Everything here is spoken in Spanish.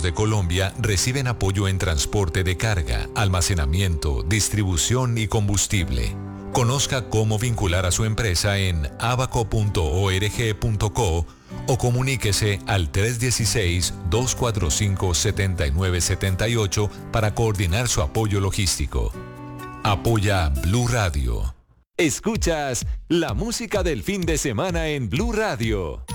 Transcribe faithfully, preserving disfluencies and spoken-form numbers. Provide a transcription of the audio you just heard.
puertos de Colombia reciben apoyo en transporte de carga, almacenamiento, distribución y combustible. Conozca cómo vincular a su empresa en abaco punto org punto co o comuníquese al tres uno seis, dos cuatro cinco, siete nueve siete ocho para coordinar su apoyo logístico. Apoya Blue Radio. Escuchas la música del fin de semana en Blue Radio.